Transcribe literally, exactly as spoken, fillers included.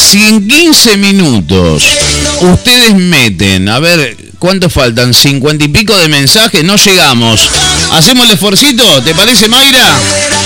Si en quince minutos ustedes meten, a ver, ¿cuánto faltan? cincuenta y pico de mensajes, no llegamos. ¿Hacemos el esforcito? ¿Te parece, Mayra?